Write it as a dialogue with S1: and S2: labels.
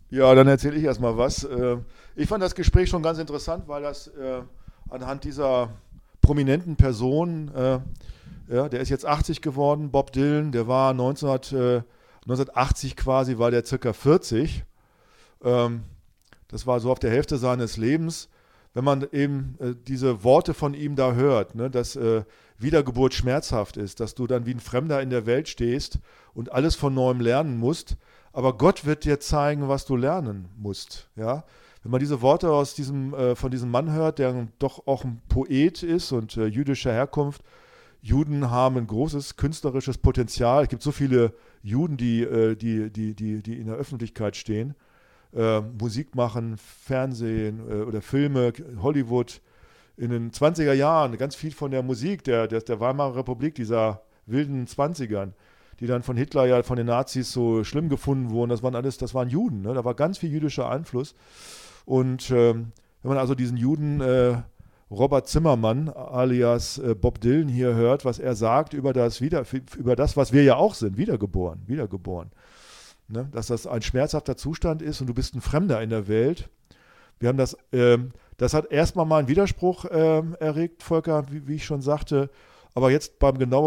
S1: Ja, dann erzähle ich erstmal was. Ich fand das Gespräch schon ganz interessant, weil das anhand dieser prominenten Person, ja, der ist jetzt 80 geworden, Bob Dylan, der war 1980 quasi, war der circa 40. Ähm, Das war so auf der Hälfte seines Lebens. Wenn man eben diese Worte von ihm da hört, ne, dass Wiedergeburt schmerzhaft ist, dass du dann wie ein Fremder in der Welt stehst und alles von neuem lernen musst, aber Gott wird dir zeigen, was du lernen musst. Ja? Wenn man diese Worte von diesem Mann hört, der doch auch ein Poet ist und jüdischer Herkunft, Juden haben ein großes künstlerisches Potenzial. Es gibt so viele Juden, die in der Öffentlichkeit stehen, Musik machen, Fernsehen oder Filme, Hollywood. In den 20er Jahren ganz viel von der Musik der Weimarer Republik, dieser wilden Zwanzigern, die dann von Hitler ja von den Nazis so schlimm gefunden wurden, das waren Juden. Ne? Da war ganz viel jüdischer Einfluss. Und wenn man also diesen Juden Robert Zimmermann alias Bob Dylan hier hört, was er sagt über das, was wir ja auch sind, wiedergeboren. Ne? Dass das ein schmerzhafter Zustand ist und du bist ein Fremder in der Welt. Wir haben das hat erstmal mal einen Widerspruch erregt, Volker, wie ich schon sagte, aber jetzt beim genaueren